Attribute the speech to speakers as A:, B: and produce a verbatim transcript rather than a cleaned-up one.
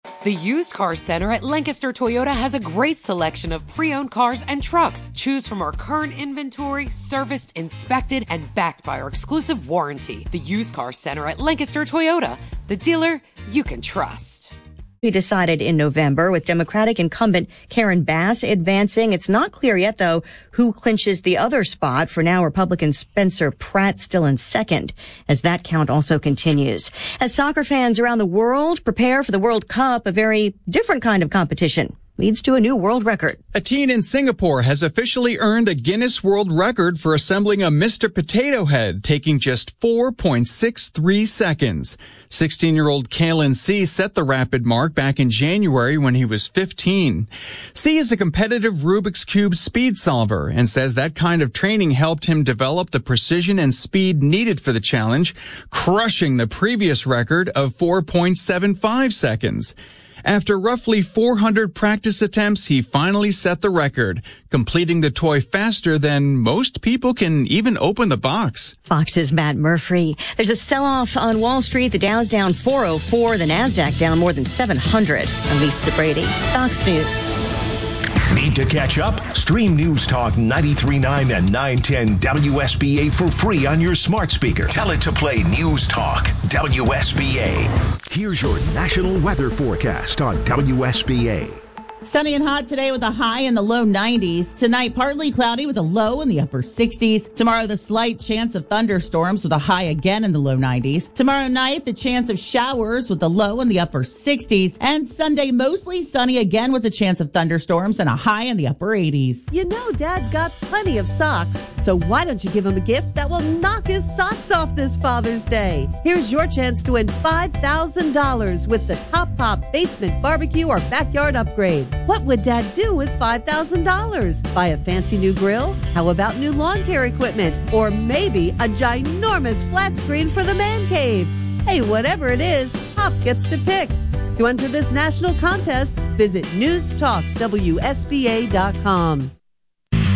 A: The Used Car Center at Lancaster Toyota has a great selection of pre-owned cars and trucks. Choose from our current inventory, serviced, inspected, and backed by our exclusive warranty. The Used Car Center at Lancaster Toyota, the dealer you can trust.
B: We decided in November with Democratic incumbent Karen Bass advancing. It's not clear yet, though, who clinches the other spot. For now, Republican Spencer Pratt still in second, as that count also continues. As soccer fans around the world prepare for the World Cup, a very different kind of competition leads to a new world record.
C: A teen in Singapore has officially earned a Guinness World Record for assembling a Mister Potato Head, taking just four point six three seconds. sixteen-year-old Kalen C set the rapid mark back in January when he was fifteen. C is a competitive Rubik's Cube speed solver and says that kind of training helped him develop the precision and speed needed for the challenge, crushing the previous record of four point seven five seconds. After roughly four hundred practice attempts, he finally set the record, completing the toy faster than most people can even open the box.
B: Fox's Matt Murphy. There's a sell-off on Wall Street. The Dow's down four oh four, the NASDAQ down more than seven hundred. I'm Lisa Brady, Fox News.
D: Need to catch up? Stream News Talk ninety-three point nine and nine ten W S B A for free on your smart speaker. Tell it to play News Talk W S B A. Here's your national weather forecast on W S B A.
E: Sunny and hot today with a high in the low nineties. Tonight, partly cloudy with a low in the upper sixties. Tomorrow, the slight chance of thunderstorms with a high again in the low nineties. Tomorrow night, the chance of showers with a low in the upper sixties. And Sunday, mostly sunny again with a chance of thunderstorms and a high in the upper eighties.
F: You know Dad's got plenty of socks, so why don't you give him a gift that will knock his socks off this Father's Day? Here's your chance to win five thousand dollars with the Top Pop Basement Barbecue or Backyard Upgrade. What would Dad do with five thousand dollars? Buy a fancy new grill? How about new lawn care equipment? Or maybe a ginormous flat screen for the man cave? Hey, whatever it is, Pop gets to pick. To enter this national contest, visit news talk W S B A dot com.